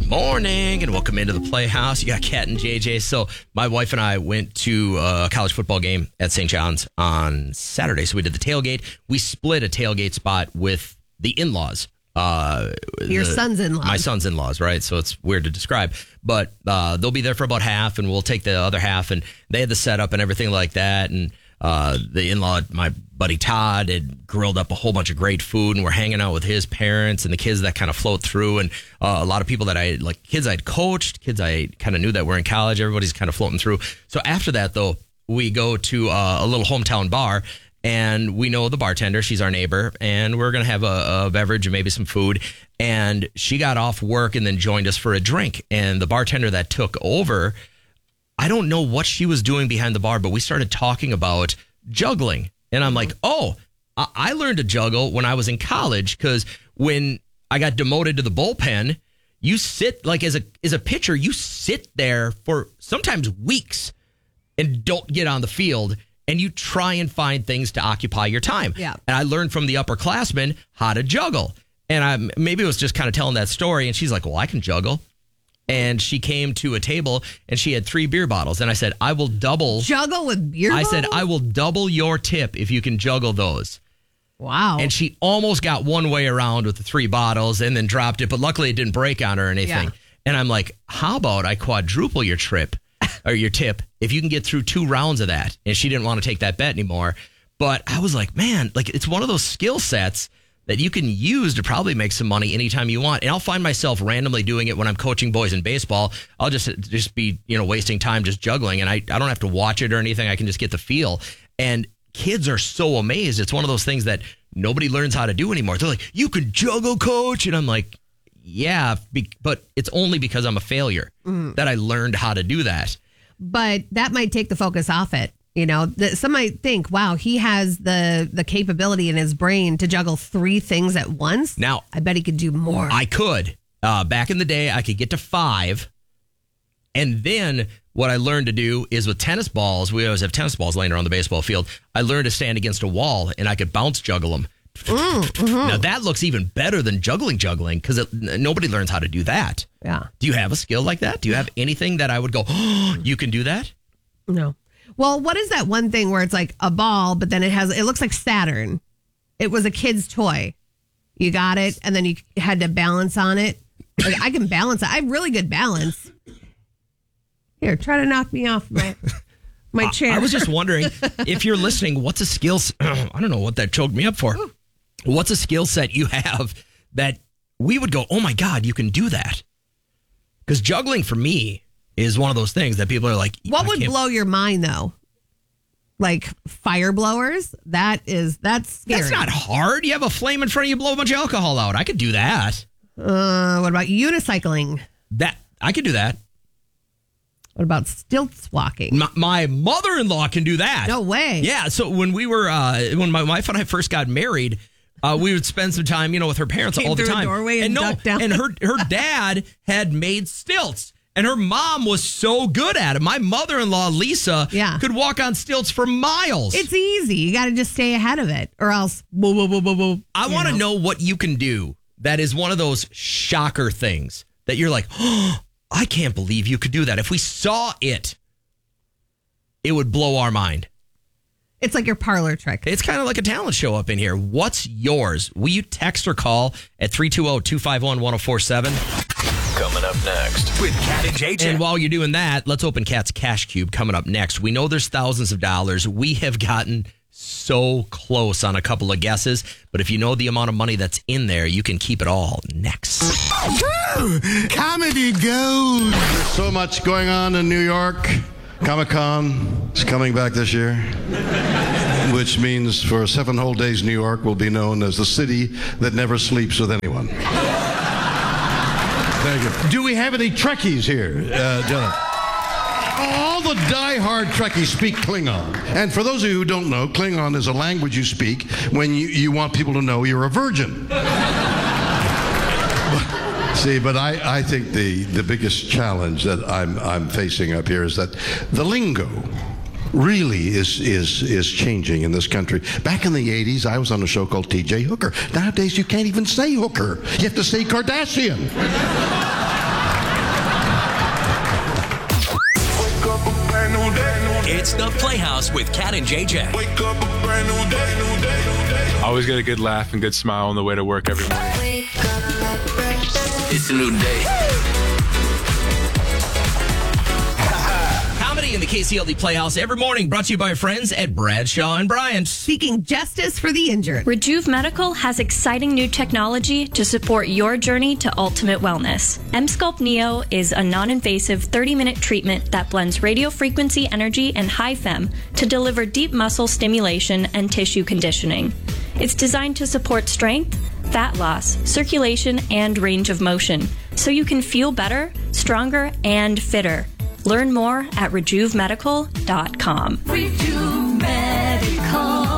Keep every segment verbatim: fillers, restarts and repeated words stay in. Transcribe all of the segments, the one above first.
morning and welcome into the Playhouse. You got Kat and J J. So my wife and I went to a college football game at Saint John's on Saturday. So we did the tailgate. We split a tailgate spot with the in-laws. Uh, Your the, son's in-laws. My son's in-laws, right? So it's weird to describe. But uh, they'll be there for about half and we'll take the other half. And they had the setup and everything like that. And uh, the in-law, my buddy Todd, had grilled up a whole bunch of great food, and we're hanging out with his parents and the kids that kind of float through, and uh, a lot of people that I like, kids I'd coached, kids I kind of knew that were in college. Everybody's kind of floating through. So after that, though, we go to uh, a little hometown bar, and we know the bartender. She's our neighbor, and we're gonna have a, a beverage and maybe some food. And she got off work and then joined us for a drink. And the bartender that took over, I don't know what she was doing behind the bar, but we started talking about juggling. And I'm like, oh, I learned to juggle when I was in college, because when I got demoted to the bullpen, you sit like as a as a pitcher, you sit there for sometimes weeks and don't get on the field, and you try and find things to occupy your time. Yeah. And I learned from the upperclassmen how to juggle. And I maybe it was just kind of telling that story. And she's like, well, I can juggle. And she came to a table and she had three beer bottles. And I said, I will double. Juggle with beer I bottles? said, I will double your tip if you can juggle those. Wow. And she almost got one way around with the three bottles and then dropped it. But luckily it didn't break on her or anything. Yeah. And I'm like, how about I quadruple your trip or your tip if you can get through two rounds of that? And she didn't want to take that bet anymore. But I was like, man, like it's one of those skill sets that you can use to probably make some money anytime you want. And I'll find myself randomly doing it when I'm coaching boys in baseball. I'll just just be, you know, wasting time just juggling, and I, I don't have to watch it or anything. I can just get the feel. And kids are so amazed. It's one of those things that nobody learns how to do anymore. They're like, you can juggle, coach. And I'm like, yeah, be- but it's only because I'm a failure mm. that I learned how to do that. But that might take the focus off it. You know, that some might think, wow, he has the the capability in his brain to juggle three things at once. Now, I bet he could do more. I could. Uh, back in the day, I could get to five. And then what I learned to do is with tennis balls, we always have tennis balls laying around the baseball field. I learned to stand against a wall and I could bounce juggle them. Mm, mm-hmm. Now, that looks even better than juggling juggling, because nobody learns how to do that. Yeah. Do you have a skill like that? Do you have anything that I would go, oh, you can do that? No. Well, what is that one thing where it's like a ball, but then it has, it looks like Saturn. It was a kid's toy. You got it, and then you had to balance on it. Like, I can balance it. I have really good balance. Here, try to knock me off my my chair. I was just wondering, if you're listening, what's a skill, I don't know what that choked me up for. What's a skill set you have that we would go, oh my God, you can do that? Because juggling for me is one of those things that people are like, what would blow your mind though? Like fire blowers? That is, that's scary. That's not hard. You have a flame in front of you, blow a bunch of alcohol out. I could do that. Uh, what about unicycling? That I could do that. What about stilts walking? My, my mother-in-law can do that. No way. Yeah. So when we were, uh, when my wife and I first got married, Uh, we would spend some time, you know, with her parents Came all the through time. A doorway and, and no, ducked down. and her her dad had made stilts, and her mom was so good at it. My mother-in-law Lisa yeah. could walk on stilts for miles. It's easy. You got to just stay ahead of it, or else. Whoa, whoa, whoa, whoa, whoa, I want to know. know what you can do. That is one of those shocker things that you're like, oh, I can't believe you could do that. If we saw it, it would blow our mind. It's like your parlor trick. It's kind of like a talent show up in here. What's yours? Will you text or call at three two zero, two five one, one zero four seven? Coming up next with Kat and J J. And while you're doing that, let's open Kat's Cash Cube coming up next. We know there's thousands of dollars. We have gotten so close on a couple of guesses, but if you know the amount of money that's in there, you can keep it all next. Woo! Comedy gold. There's so much going on in New York. Comic-Con is coming back this year, which means for seven whole days, New York will be known as the city that never sleeps with anyone. Thank you. Do we have any Trekkies here, uh, gentlemen? All the die-hard Trekkies speak Klingon. And for those of you who don't know, Klingon is a language you speak when you, you want people to know you're a virgin. See, but I, I think the, the biggest challenge that I'm I'm facing up here is that the lingo really is is is changing in this country. Back in the eighties, I was on a show called T J Hooker. Nowadays, you can't even say hooker. You have to say Kardashian. up a brand new day, new day. It's the Playhouse with Cat and J J. Wake up a brand new day, new day, new day. Always get a good laugh and good smile on the way to work every morning. It's a new day. Comedy in the K C L D Playhouse every morning, brought to you by our friends at Bradshaw and Bryant. Seeking justice for the injured. Rejuve Medical has exciting new technology to support your journey to ultimate wellness. Emsculpt Neo is a non-invasive thirty-minute treatment that blends radiofrequency energy and high fem to deliver deep muscle stimulation and tissue conditioning. It's designed to support strength, fat loss, circulation, and range of motion, so you can feel better, stronger, and fitter. Learn more at rejuve medical dot com. Rejuve Medical.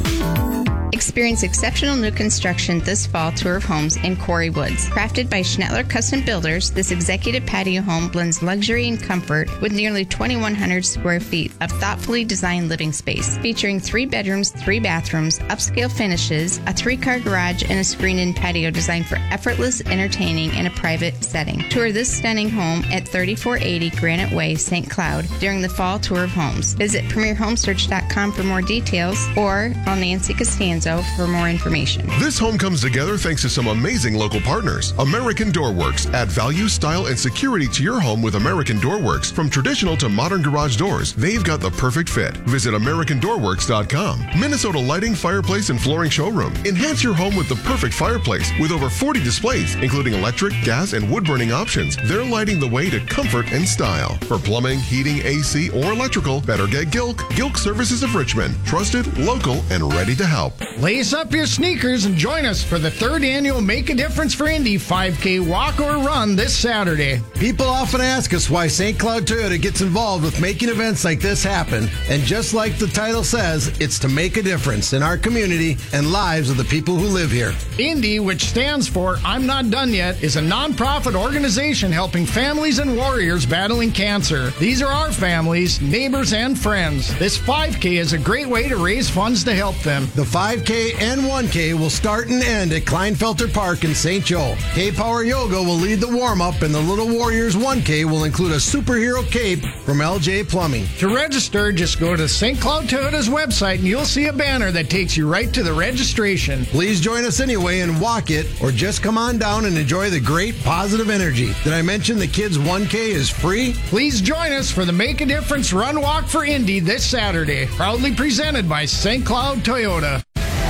Experience exceptional new construction this fall tour of homes in Quarry Woods. Crafted by Schnettler Custom Builders, this executive patio home blends luxury and comfort with nearly twenty-one hundred square feet of thoughtfully designed living space, featuring three bedrooms, three bathrooms, upscale finishes, a three-car garage, and a screened-in patio designed for effortless entertaining in a private setting. Tour this stunning home at thirty-four eighty Granite Way, Saint Cloud during the fall tour of homes. Visit premier home search dot com for more details or call Nancy Costanzo for more information. This home comes together thanks to some amazing local partners. American Door Works. Add value, style, and security to your home with American Door Works. From traditional to modern garage doors, they've got the perfect fit. Visit american door works dot com. Minnesota Lighting, Fireplace, and Flooring Showroom. Enhance your home with the perfect fireplace with over forty displays, including electric, gas, and wood-burning options. They're lighting the way to comfort and style. For plumbing, heating, A C, or electrical, better get Gilk. Gilk Services of Richmond. Trusted, local, and ready to help. Lace up your sneakers and join us for the third annual Make a Difference for Indy five K walk or run this Saturday. People often ask us why Saint Cloud Toyota gets involved with making events like this happen. And just like the title says, it's to make a difference in our community and lives of the people who live here. Indy, which stands for I'm Not Done Yet, is a nonprofit organization helping families and warriors battling cancer. These are our families, neighbors, and friends. This five K is a great way to raise funds to help them. The five K and one K will start and end at Kleinfelter Park in Saint Joe. K-Power Yoga will lead the warm-up, and the Little Warriors one K will include a superhero cape from L J Plumbing. To register, just go to Saint Cloud Toyota's website and you'll see a banner that takes you right to the registration. Please join us anyway and walk it, or just come on down and enjoy the great positive energy. Did I mention the kids one K is free? Please join us for the Make a Difference Run Walk for Indy this Saturday. Proudly presented by Saint Cloud Toyota.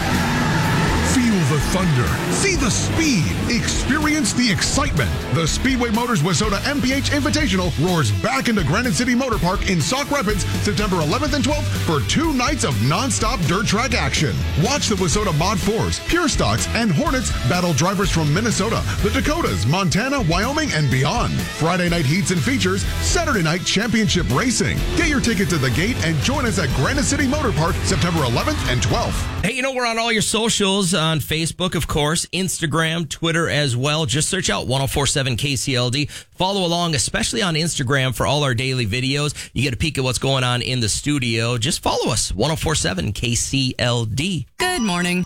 Feel the thunder. See the speed. Experience the excitement. The Speedway Motors Wayzata M P H Invitational roars back into Granite City Motor Park in Sauk Rapids September eleventh and twelfth for two nights of non-stop dirt track action. Watch the Wayzata Mod fours, Pure Stocks, and Hornets battle drivers from Minnesota, the Dakotas, Montana, Wyoming, and beyond. Friday night heats and features, Saturday night championship racing. Get your ticket to the gate and join us at Granite City Motor Park September eleventh and twelfth. Hey, you know, we're on all your socials, on Facebook, of course, Instagram, Twitter as well. Just search out ten forty-seven K C L D. Follow along, especially on Instagram, for all our daily videos. You get a peek at what's going on in the studio. Just follow us, ten forty-seven K C L D. Good morning.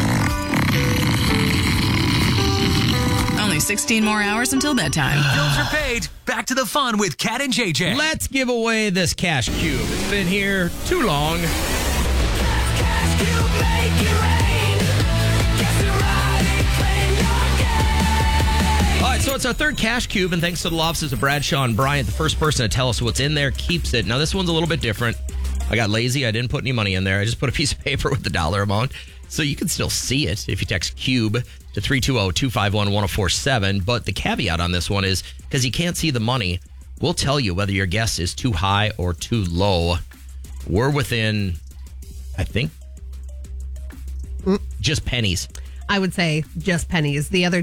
Only sixteen more hours until bedtime. Bills are paid. Back to the fun with Cat and J J. Let's give away this cash cube. It's been here too long. All right, so it's our third cash cube, and thanks to the law offices of Bradshaw and Bryant, the first person to tell us what's in there keeps it. Now, this one's a little bit different. I got lazy. I didn't put any money in there. I just put a piece of paper with the dollar amount. So you can still see it if you text CUBE to three two zero, two five one, one zero four seven. But the caveat on this one is, because you can't see the money, we'll tell you whether your guess is too high or too low. We're within, I think, just pennies. I would say just pennies. The other